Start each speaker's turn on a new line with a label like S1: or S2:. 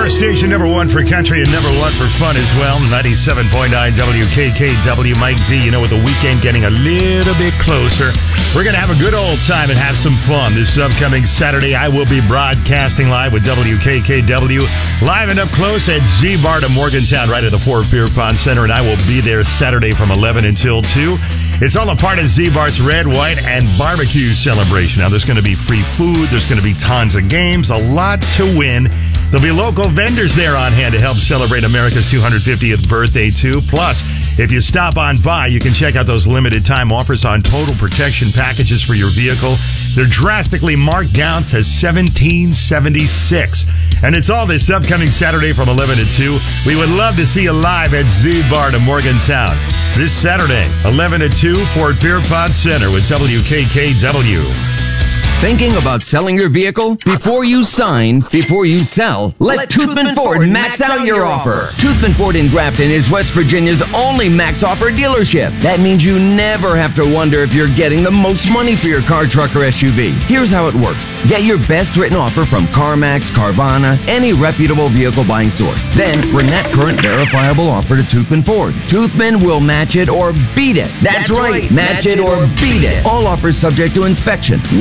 S1: Our station, number one for country and number one for fun as well. 97.9 WKKW. Mike V, you know, with the weekend getting a little bit closer, we're going to have a good old time and have some fun. This upcoming Saturday, I will be broadcasting live with WKKW, live and up close at Z-Bar to Morgantown, right at the Fort Pierre Pond Center, and I will be there Saturday from 11 until 2. It's all a part of Z-Bar's Red, White, and Barbecue celebration. Now, there's going to be free food. There's going to be tons of games, a lot to win. There'll be local vendors there on hand to help celebrate America's 250th birthday, too. Plus, if you stop on by, you can check out those limited time offers on total protection packages for your vehicle. They're drastically marked down to $17.76. And it's all this upcoming Saturday from 11 to 2. We would love to see you live at Z-Bar to Morgantown. This Saturday, 11 to 2, Fort Pierre Pond Center with WKKW.
S2: Thinking about selling your vehicle? Before you sign, before you sell, let Toothman Ford max out your offer. Toothman Ford in Grafton is West Virginia's only max offer dealership. That means you never have to wonder if you're getting the most money for your car, truck, or SUV. Here's how it works. Get your best written offer from CarMax, Carvana, any reputable vehicle buying source. Then bring that current verifiable offer to Toothman Ford. Toothman will match it or beat it. That's right, match it or beat it. All offers subject to inspection.